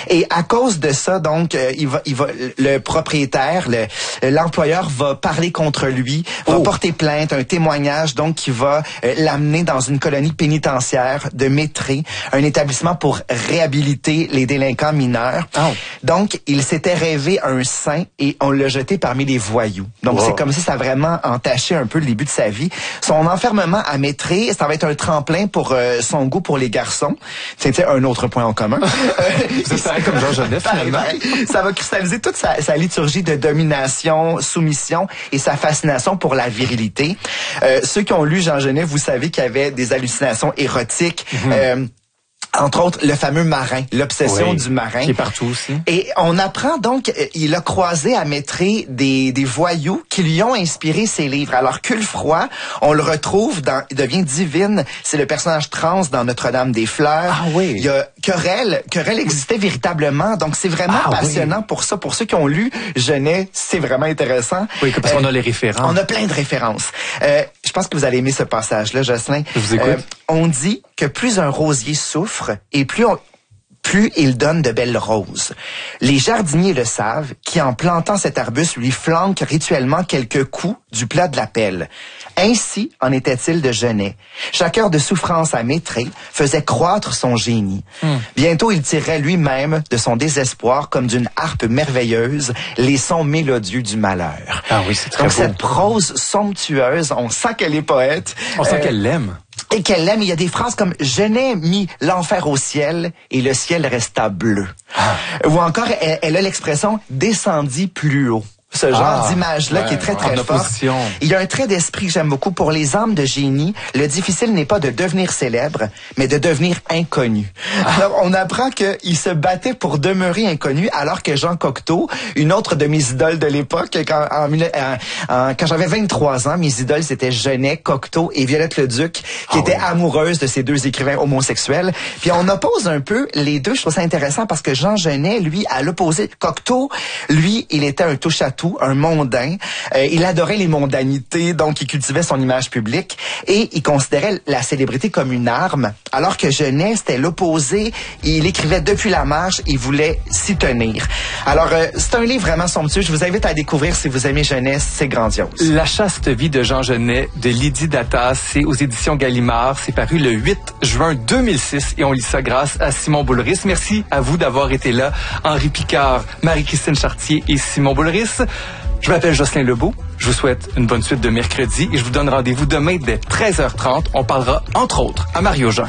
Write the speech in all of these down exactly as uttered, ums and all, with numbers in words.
Et à cause de ça, donc, euh, il va, il va, le propriétaire, le, l'employeur va parler contre lui, va oh. porter plainte, un témoignage, donc, qui va euh, l'amener dans une colonie pénitentiaire de Métré, un établissement pour réhabiliter les délinquants mineurs. Oh. Donc, il s'était rêvé un saint et on l'a jeté parmi les voyous. Donc, wow. c'est comme si ça a vraiment entaché un peu le début de sa vie. Son enfermement à Métré, ça va être un tremplin pour euh, son goût pour les garçons. C'était un autre point en commun. C'est pareil comme Jean Genet, finalement. Ça va cristalliser toute sa, sa liturgie de domination, soumission et sa fascination pour la virilité. Euh, ceux qui ont lu Jean Genet, vous savez qu'il y avait des hallucinations érotiques. Mm-hmm. Euh, Entre autres, le fameux marin, l'obsession oui, du marin. Qui est partout aussi. Et on apprend donc, il a croisé à Métré des, des voyous qui lui ont inspiré ses livres. Alors, Culfroy, on le retrouve dans, il devient Divine, c'est le personnage trans dans Notre-Dame des Fleurs. Ah oui. Il y a Querelle, Querelle existait véritablement, donc c'est vraiment ah, passionnant oui. pour ça. Pour ceux qui ont lu Genet, c'est vraiment intéressant. Oui, parce euh, qu'on a les références. On a plein de références. Euh, je pense que vous allez aimer ce passage-là, Jocelyn. Je vous écoute. Euh, on dit que plus un rosier souffre, et plus on, plus il donne de belles roses. Les jardiniers le savent, qui en plantant cet arbuste lui flanquent rituellement quelques coups du plat de la pelle. Ainsi en était-il de Genet. Chaque heure de souffrance à Métré faisait croître son génie. Mm. Bientôt il tirerait lui-même de son désespoir comme d'une harpe merveilleuse les sons mélodieux du malheur. Ah oui, c'est très Donc beau. Cette prose somptueuse, on sent qu'elle est poète. On sent euh, qu'elle l'aime. Et qu'elle l'aime. Il y a des phrases comme « Genet mit l'enfer au ciel et le ciel resta bleu ah. ». Ou encore, elle, elle a l'expression « descendit plus haut ». Ce genre ah, d'image-là ouais, qui est très, très fort. Il y a un trait d'esprit que j'aime beaucoup. Pour les âmes de génie, le difficile n'est pas de devenir célèbre, mais de devenir inconnu. Ah. Alors, on apprend qu'il se battait pour demeurer inconnu, alors que Jean Cocteau, une autre de mes idoles de l'époque, quand, en, en, en, quand j'avais vingt-trois ans, mes idoles, c'était Genet, Cocteau et Violette Leduc, qui ah, étaient oui. amoureuses de ces deux écrivains homosexuels. Puis on oppose un peu les deux. Je trouve ça intéressant parce que Jean Genet, lui, à l'opposé, Cocteau, lui, il était un touche-à-tout, un mondain. Euh, il adorait les mondanités, donc il cultivait son image publique et il considérait la célébrité comme une arme, alors que Genet, c'était l'opposé. Il écrivait depuis la marche, il voulait s'y tenir. Alors, euh, c'est un livre vraiment somptueux. Je vous invite à découvrir si vous aimez Genet, c'est grandiose. La chaste vie de Jean Genet de Lydie Datas, c'est aux éditions Gallimard. C'est paru le huit juin deux mille six et on lit ça grâce à Simon Boulris. Merci à vous d'avoir été là. Henri Picard, Marie-Christine Chartier et Simon Boulris. Je m'appelle Jocelyn Lebeau. Je vous souhaite une bonne suite de mercredi et je vous donne rendez-vous demain dès treize heures trente. On parlera, entre autres, à Mario Jean.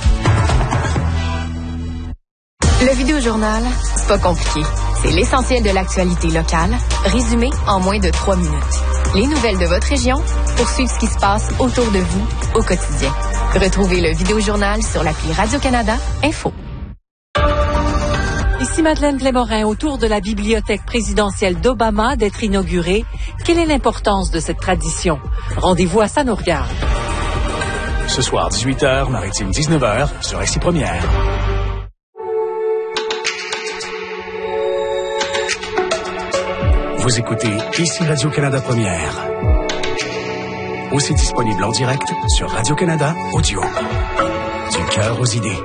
Le Vidéojournal, c'est pas compliqué. C'est l'essentiel de l'actualité locale, résumé en moins de trois minutes. Les nouvelles de votre région pour suivre ce qui se passe autour de vous au quotidien. Retrouvez le Vidéojournal sur l'appli Radio-Canada Info. Ici Madeleine Plémorin, autour de la bibliothèque présidentielle d'Obama d'être inaugurée. Quelle est l'importance de cette tradition? Rendez-vous à Ça nous regarde. Ce soir, dix-huit heures, Maritime dix-neuf heures, sur Ici Première. Vous écoutez Ici Radio-Canada Première. Aussi disponible en direct sur Radio-Canada Audio. Du cœur aux idées.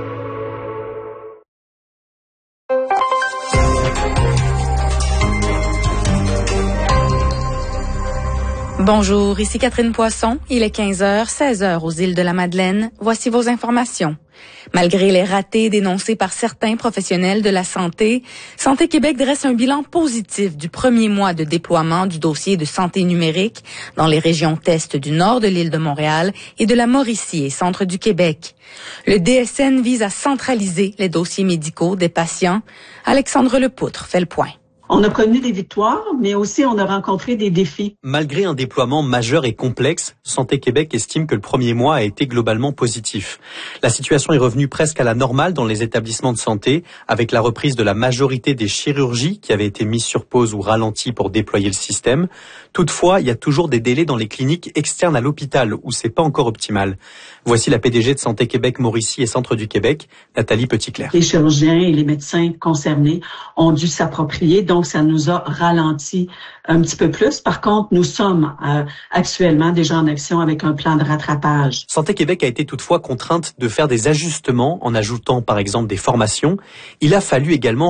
Bonjour, ici Catherine Poisson. Il est quinze heures, seize heures aux îles de la Madeleine. Voici vos informations. Malgré les ratés dénoncés par certains professionnels de la santé, Santé Québec dresse un bilan positif du premier mois de déploiement du dossier de santé numérique dans les régions Est du nord de l'île de Montréal et de la Mauricie et centre du Québec. Le D S N vise à centraliser les dossiers médicaux des patients. Alexandre Lepoutre fait le point. On a connu des victoires, mais aussi on a rencontré des défis. Malgré un déploiement majeur et complexe, Santé Québec estime que le premier mois a été globalement positif. La situation est revenue presque à la normale dans les établissements de santé, avec la reprise de la majorité des chirurgies qui avaient été mises sur pause ou ralenties pour déployer le système. Toutefois, il y a toujours des délais dans les cliniques externes à l'hôpital où c'est pas encore optimal. Voici la P D G de Santé Québec Mauricie et Centre du Québec, Nathalie Petitclerc. Les chirurgiens et les médecins concernés ont dû s'approprier, donc ça nous a ralenti un petit peu plus. Par contre, nous sommes euh, actuellement déjà en action avec un plan de rattrapage. Santé Québec a été toutefois contrainte de faire des ajustements en ajoutant par exemple des formations. Il a fallu également